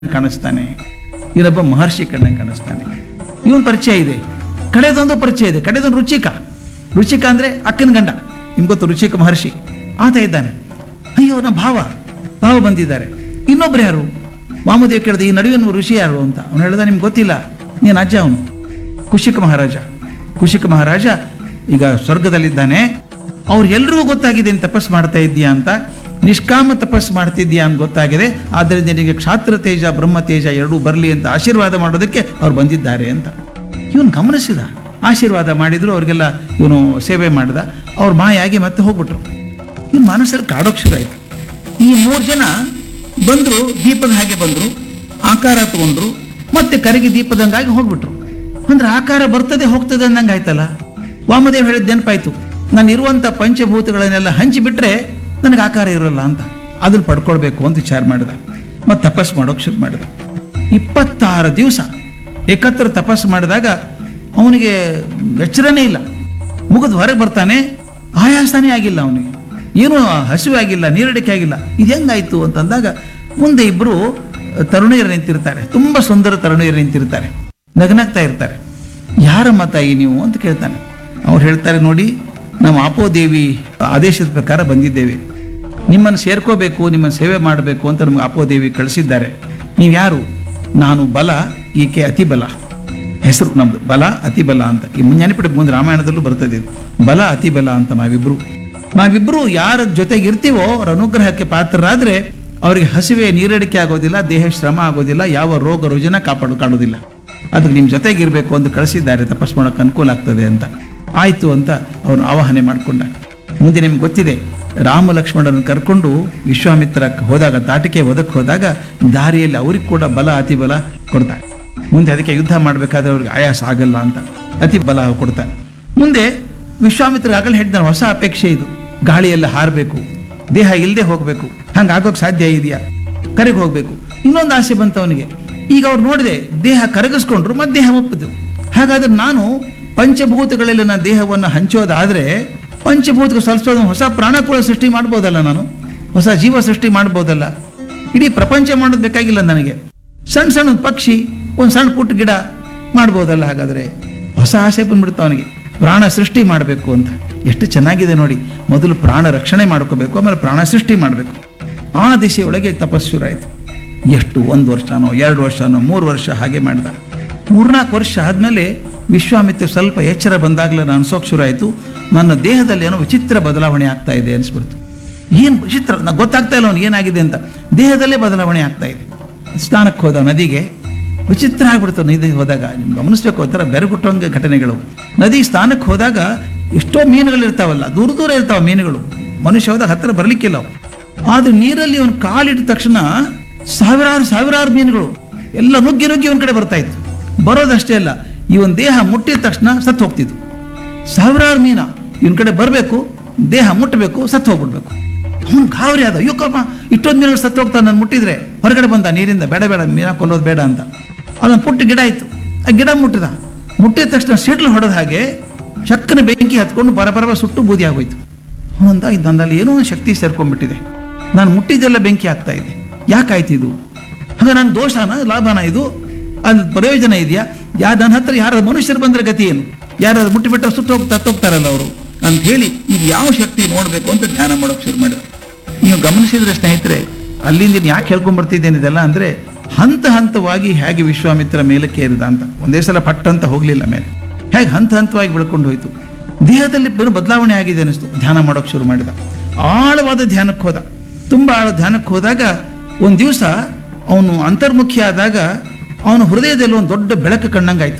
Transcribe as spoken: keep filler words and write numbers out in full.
ಕಾಣಿಸ್ತಾನೆ, ಇವನೊಬ್ಬ ಮಹರ್ಷಿ ಕಣ್ಣಂಗೆ ಕಾಣಿಸ್ತಾನೆ. ಇವನ್ ಪರಿಚಯ ಇದೆ, ಕಡೆದೊಂದು ಪರಿಚಯ ಇದೆ. ಕಡೆದೊಂದು ರುಚಿಕ. ರುಚಿಕ ಅಂದ್ರೆ ಅಕ್ಕನ ಗಂಡ, ನಿಮ್ಗೆ ಗೊತ್ತು, ರುಚಿಕ ಮಹರ್ಷಿ ಆತ ಇದ್ದಾನೆ. ಅಯ್ಯೋ ನಮ್ಮ ಭಾವ ಭಾವ ಬಂದಿದ್ದಾರೆ. ಇನ್ನೊಬ್ರು ಯಾರು? ವಾಮದೇವ್ ಕೇಳಿದ, ಈ ನಡುವಿನ ಋಷಿ ಯಾರು ಅಂತ. ಅವನು ಹೇಳ್ದ, ನಿಮ್ಗೆ ಗೊತ್ತಿಲ್ಲ, ನೀನು ಅಜ್ಜ. ಅವನು ಕುಶಿಕ ಮಹಾರಾಜ. ಕುಶಿಕ ಮಹಾರಾಜ ಈಗ ಸ್ವರ್ಗದಲ್ಲಿದ್ದಾನೆ. ಅವ್ರು ಎಲ್ರಿಗೂ ಗೊತ್ತಾಗಿದೆ ನೀನು ತಪಸ್ ಮಾಡ್ತಾ ಇದ್ದೀಯಾ ಅಂತ. ನಿಷ್ಕಾಮ ತಪಸ್ ಮಾಡ್ತಿದ್ದೀಯಾ ಅಂತ ಗೊತ್ತಾಗಿದೆ. ಆದ್ದರಿಂದ ನಿನಗೆ ಕ್ಷಾತ್ರ ತೇಜ ಬ್ರಹ್ಮ ತೇಜ ಎರಡೂ ಬರಲಿ ಅಂತ ಆಶೀರ್ವಾದ ಮಾಡೋದಕ್ಕೆ ಅವ್ರು ಬಂದಿದ್ದಾರೆ ಅಂತ. ಇವನು ಗಮನಿಸಿದ, ಆಶೀರ್ವಾದ ಮಾಡಿದ್ರು, ಅವ್ರಿಗೆಲ್ಲ ಇವನು ಸೇವೆ ಮಾಡಿದ. ಅವ್ರು ಮಾಯಾಗಿ ಮತ್ತೆ ಹೋಗ್ಬಿಟ್ರು. ಇವನು ಮನಸ್ಸಲ್ಲಿ ಕಾಡೋಕ್ ಶುರು ಆಯ್ತು. ಈ ಮೂರು ಜನ ಬಂದ್ರು, ದೀಪದ ಹಾಗೆ ಬಂದ್ರು, ಆಕಾರ ತಗೊಂಡ್ರು, ಮತ್ತೆ ಕರಗಿ ದೀಪದಂಗಾಗಿ ಹೋಗ್ಬಿಟ್ರು. ಅಂದ್ರೆ ಆಕಾರ ಬರ್ತದೆ ಹೋಗ್ತದೆ ಅಂದಂಗೆ ಆಯ್ತಲ್ಲ. ವಾಮದೇವ್ ಹೇಳಿದ ನೆನಪಾಯ್ತು, ನಾನು ಇರುವಂತ ಪಂಚಭೂತಗಳನ್ನೆಲ್ಲ ಹಂಚಿಬಿಟ್ರೆ ನನಗೆ ಆಕಾರ ಇರೋಲ್ಲ ಅಂತ. ಅದನ್ನ ಪಡ್ಕೊಳ್ಬೇಕು ಅಂತ ವಿಚಾರ ಮಾಡಿದ. ಮತ್ತೆ ತಪಸ್ ಮಾಡೋಕೆ ಶುರು ಮಾಡಿದ. ಇಪ್ಪತ್ತಾರು ದಿವಸ ಏಕತ್ರ ತಪಸ್ಸು ಮಾಡಿದಾಗ ಅವನಿಗೆ ಎಚ್ಚರನೇ ಇಲ್ಲ. ಮುಗಿದು ಹೊರಗೆ ಬರ್ತಾನೆ, ಆಯಾಸನೇ ಆಗಿಲ್ಲ ಅವನಿಗೆ, ಏನೂ ಹಸಿವೆ ಆಗಿಲ್ಲ, ನೀರಡಿಕೆ ಆಗಿಲ್ಲ. ಇದು ಹೆಂಗಾಯ್ತು ಅಂತಂದಾಗ ಮುಂದೆ ಇಬ್ರು ತರುಣಿಯರು ನಿಂತಿರ್ತಾರೆ. ತುಂಬಾ ಸುಂದರ ತರುಣಿಯರು ನಿಂತಿರ್ತಾರೆ, ನಗನಗ್ತಾ ಇರ್ತಾರೆ. ಯಾರಮ್ಮ ತಾಯಿ ನೀವು ಅಂತ ಕೇಳ್ತಾನೆ. ಅವ್ರು ಹೇಳ್ತಾರೆ, ನೋಡಿ, ನಾವು ಆಪೋದೇವಿ ಆದೇಶದ ಪ್ರಕಾರ ಬಂದಿದ್ದೇವೆ, ನಿಮ್ಮನ್ನು ಸೇರ್ಕೋಬೇಕು, ನಿಮ್ಮನ್ನು ಸೇವೆ ಮಾಡಬೇಕು ಅಂತ ನಮ್ಗೆ ಆಪೋದೇವಿ ಕಳಿಸಿದ್ದಾರೆ. ನೀವು ಯಾರು? ನಾನು ಬಲ, ಈಕೆ ಅತಿ ಬಲ. ಹೆಸರು ನಮ್ದು ಬಲ ಅತಿ ಬಲ ಅಂತ. ಈ ನೆನಪಿಟ್ಟು ಮುಂದೆ ರಾಮಾಯಣದಲ್ಲೂ ಬರ್ತದೆ ಇದು, ಬಲ ಅತಿ ಬಲ ಅಂತ. ನಾವಿಬ್ರು ನಾವಿಬ್ರು ಯಾರ ಜೊತೆಗೆ ಇರ್ತೀವೋ ಅವ್ರ ಅನುಗ್ರಹಕ್ಕೆ ಪಾತ್ರರಾದ್ರೆ ಅವರಿಗೆ ಹಸಿವೆ ನೀರಡಿಕೆ ಆಗೋದಿಲ್ಲ, ದೇಹ ಶ್ರಮ ಆಗೋದಿಲ್ಲ, ಯಾವ ರೋಗ ರುಜಿನ ಕಾಪಾಡು ಕಾಣೋದಿಲ್ಲ. ಅದಕ್ಕೆ ನಿಮ್ಮ ಜೊತೆಗೆ ಇರಬೇಕು ಅಂತ ಕಳಿಸಿದ್ದಾರೆ, ತಪಸ್ ಮಾಡೋಕೆ ಅನುಕೂಲ ಆಗ್ತದೆ ಅಂತ. ಆಯ್ತು ಅಂತ ಅವನು ಆವಾಹನೆ ಮಾಡಿಕೊಂಡ. ಮುಂದೆ ನಿಮ್ಗೆ ಗೊತ್ತಿದೆ, ರಾಮ ಲಕ್ಷ್ಮಣರನ್ನು ಕರ್ಕೊಂಡು ವಿಶ್ವಾಮಿತ್ರ ಹೋದಾಗ, ತಾಟಿಕೆ ಒದಕ್ಕೆ ಹೋದಾಗ ದಾರಿಯಲ್ಲಿ ಅವ್ರಿಗೆ ಕೂಡ ಬಲ ಅತಿ ಬಲ ಕೊಡ್ತಾರೆ. ಮುಂದೆ ಅದಕ್ಕೆ ಯುದ್ಧ ಮಾಡಬೇಕಾದ್ರೆ ಅವ್ರಿಗೆ ಆಯಾಸ ಆಗಲ್ಲ ಅಂತ ಅತಿ ಬಲ ಕೊಡ್ತಾನೆ. ಮುಂದೆ ವಿಶ್ವಾಮಿತ್ರ ಆಗಲೇ ಹೇಳಿದ್ದಾನೆ, ಹೊಸ ಅಪೇಕ್ಷೆ ಇದು, ಗಾಳಿಯಲ್ಲಿ ಹಾರಬೇಕು, ದೇಹ ಇಲ್ಲದೆ ಹೋಗಬೇಕು. ಹಂಗೆ ಆಗೋಕೆ ಸಾಧ್ಯ ಇದೆಯಾ? ಕರಗಿ ಹೋಗ್ಬೇಕು. ಇನ್ನೊಂದು ಆಸೆ ಬಂತು ಅವನಿಗೆ. ಈಗ ಅವ್ರು ನೋಡಿದೆ, ದೇಹ ಕರಗಿಸ್ಕೊಂಡ್ರು, ಮತ್ತೆ ದೇಹ ಒಪ್ಪಿದ್ರು. ಹಾಗಾದ್ರೆ ನಾನು ಪಂಚಭೂತಗಳಲ್ಲಿ ನನ್ನ ದೇಹವನ್ನು ಹಂಚೋದಾದ್ರೆ ಪಂಚಭೂತಕ್ಕೆ ಸಲ್ಸೋದ ಹೊಸ ಪ್ರಾಣ ಕೂಡ ಸೃಷ್ಟಿ ಮಾಡ್ಬೋದಲ್ಲ, ನಾನು ಹೊಸ ಜೀವ ಸೃಷ್ಟಿ ಮಾಡ್ಬೋದಲ್ಲ. ಇಡೀ ಪ್ರಪಂಚ ಮಾಡೋದು ಬೇಕಾಗಿಲ್ಲ ನನಗೆ. ಸಣ್ಣ ಸಣ್ಣ ಒಂದು ಪಕ್ಷಿ, ಒಂದು ಸಣ್ಣ ಪುಟ್ಟ ಗಿಡ ಮಾಡ್ಬೋದಲ್ಲ. ಹಾಗಾದ್ರೆ ಹೊಸ ಆಸೆ ಬಂದ್ಬಿಡ್ತು ಅವನಿಗೆ, ಪ್ರಾಣ ಸೃಷ್ಟಿ ಮಾಡಬೇಕು ಅಂತ. ಎಷ್ಟು ಚೆನ್ನಾಗಿದೆ ನೋಡಿ. ಮೊದಲು ಪ್ರಾಣ ರಕ್ಷಣೆ ಮಾಡ್ಕೋಬೇಕು, ಆಮೇಲೆ ಪ್ರಾಣ ಸೃಷ್ಟಿ ಮಾಡಬೇಕು. ಆ ದಿಶೆಯೊಳಗೆ ತಪಸ್ಸು ಶುರು ಆಯಿತು. ಎಷ್ಟು, ಒಂದು ವರ್ಷನೋ ಎರಡು ವರ್ಷನೋ ಮೂರು ವರ್ಷ ಹಾಗೆ ಮಾಡಿದ. ಮೂರ್ನಾಲ್ಕು ವರ್ಷ ಆದಮೇಲೆ ವಿಶ್ವಾಮಿತ್ರ ಸ್ವಲ್ಪ ಎಚ್ಚರ ಬಂದಾಗಲೇ ನಾನು ಅನ್ಸೋಕೆ ಶುರು ಆಯಿತು, ನನ್ನ ದೇಹದಲ್ಲಿ ಏನೋ ವಿಚಿತ್ರ ಬದಲಾವಣೆ ಆಗ್ತಾ ಇದೆ ಅನಿಸ್ಬಿಡ್ತು. ಏನು ವಿಚಿತ್ರ, ನಂಗೆ ಗೊತ್ತಾಗ್ತಾ ಇಲ್ಲ ಅವ್ನು ಏನಾಗಿದೆ ಅಂತ. ದೇಹದಲ್ಲೇ ಬದಲಾವಣೆ ಆಗ್ತಾ ಇದೆ. ಸ್ನಾನಕ್ಕೆ ಹೋದ ನದಿಗೆ, ವಿಚಿತ್ರ ಆಗ್ಬಿಡ್ತು. ನದಿಗೆ ಹೋದಾಗ ನಿಮ್ಗೆ ಗಮನಿಸ್ಬೇಕು, ಒಂಥರ ಬೆರಗುಟ್ಟಂಗೆ ಘಟನೆಗಳು. ನದಿಗೆ ಸ್ನಾನಕ್ಕೆ ಹೋದಾಗ ಎಷ್ಟೋ ಮೀನುಗಳು ಇರ್ತಾವಲ್ಲ, ದೂರ ದೂರ ಇರ್ತಾವ ಮೀನುಗಳು, ಮನುಷ್ಯ ಹೋದಾಗ ಹತ್ತಿರ ಬರಲಿಕ್ಕಿಲ್ಲ ಅವು. ಆದ್ರೆ ನೀರಲ್ಲಿ ಅವನು ಕಾಲಿಟ್ಟ ತಕ್ಷಣ ಸಾವಿರಾರು ಸಾವಿರಾರು ಮೀನುಗಳು ಎಲ್ಲ ನುಗ್ಗಿ ನುಗ್ಗಿ ಒಂದ್ ಕಡೆ ಬರ್ತಾ ಇತ್ತು. ಬರೋದಷ್ಟೇ ಅಲ್ಲ, ಇವನ್ ದೇಹ ಮುಟ್ಟಿದ ತಕ್ಷಣ ಸತ್ತು ಹೋಗ್ತಿದ್ವು. ಸಾವಿರಾರು ಮೀನ ಇವನ್ ಕಡೆ ಬರಬೇಕು, ದೇಹ ಮುಟ್ಟಬೇಕು, ಸತ್ತು ಹೋಗ್ಬಿಡ್ಬೇಕು. ಅವನು ಗಾಬರಿ ಆದ, ಅಯ್ಯೋಕಪ್ಪ ಇಷ್ಟೊಂದು ಮೀನುಗಳು ಸತ್ತು ಹೋಗ್ತಾನೆ, ನಾನು ಮುಟ್ಟಿದ್ರೆ. ಹೊರಗಡೆ ಬಂದ ನೀರಿಂದ, ಬೇಡ ಬೇಡ ಮೀನ ಕೊಲ್ಲೋದು ಬೇಡ ಅಂತ. ಅದೊಂದು ಪುಟ್ಟ ಗಿಡ ಇತ್ತು, ಆ ಗಿಡ ಮುಟ್ಟಿದ. ಮುಟ್ಟಿದ ತಕ್ಷಣ ಸಿಡ್ಲು ಹೊಡೆದ ಹಾಗೆ ಚಕ್ಕನ ಬೆಂಕಿ ಹತ್ಕೊಂಡು ಬರಬರ ಸುಟ್ಟು ಬೂದಿ ಆಗೋಯ್ತು. ಅವನಂದ, ಇದು ನನ್ನಲ್ಲಿ ಏನೋ ಒಂದು ಶಕ್ತಿ ಸೇರ್ಕೊಂಡ್ಬಿಟ್ಟಿದೆ, ನಾನು ಮುಟ್ಟಿದ್ದೆಲ್ಲ ಬೆಂಕಿ ಆಗ್ತಾ ಇದೆ, ಯಾಕಾಯ್ತು ಇದು? ಹಾಗ ನನ್ನ ದೋಷನ ಲಾಭನ ಇದು? ಅದು ಪ್ರಯೋಜನ ಇದೆಯಾ? ಯಾ ನನ್ನ ಹತ್ರ ಯಾರು ಮನುಷ್ಯರು ಬಂದ್ರೆ ಗತಿ ಏನು? ಯಾರಾದ್ರು ಮುಟ್ಟಿಬಿಟ್ರೆ ಸುಟ್ಟು ಹೋಗಿ ತತ್ತೋಗ್ತಾರಲ್ಲ ಅವರು ಅಂತ ಹೇಳಿ, ಇದು ಯಾವ ಶಕ್ತಿ ನೋಡಬೇಕು ಅಂತ ಧ್ಯಾನ ಮಾಡೋಕೆ ಶುರು ಮಾಡಿದ್ರು. ನೀವು ಗಮನಿಸಿದ್ರೆ ಸ್ನೇಹಿತರೆ, ಅಲ್ಲಿಂದ ಯಾಕೆ ಹೇಳ್ಕೊಂಡ್ಬರ್ತಿದ್ದೇನೆ ಇದೆಲ್ಲ ಅಂದ್ರೆ, ಹಂತ ಹಂತವಾಗಿ ಹೇಗೆ ವಿಶ್ವಾಮಿತ್ರ ಮೇಲಕ್ಕೆ ಏರಿದ ಅಂತ. ಒಂದೇ ಸಲ ಪಟ್ಟ ಅಂತ ಹೋಗ್ಲಿಲ್ಲ ಮೇಲೆ, ಹೇಗೆ ಹಂತ ಹಂತವಾಗಿ ಬೆಳ್ಕೊಂಡು ಹೋಯ್ತು. ದೇಹದಲ್ಲಿ ಬೇರೆ ಬದಲಾವಣೆ ಆಗಿದೆ ಅನಿಸ್ತು. ಧ್ಯಾನ ಮಾಡೋಕೆ ಶುರು ಮಾಡಿದ. ಆಳವಾದ ಧ್ಯಾನಕ್ಕೆ ಹೋದ. ತುಂಬಾ ಆಳ ಧ್ಯಾನಕ್ಕೆ ಹೋದಾಗ ಒಂದು ದಿವಸ ಅವನು ಅಂತರ್ಮುಖಿ ಆದಾಗ ಅವನ ಹೃದಯದಲ್ಲಿ ಒಂದು ದೊಡ್ಡ ಬೆಳಕು ಕಂಡಂಗಾಯ್ತು.